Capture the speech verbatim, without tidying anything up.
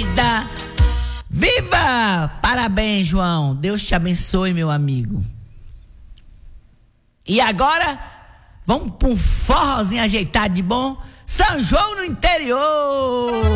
vida. Viva! Parabéns, João. Deus te abençoe, meu amigo. E agora, vamos para um forrozinho ajeitado de bom. São João no interior.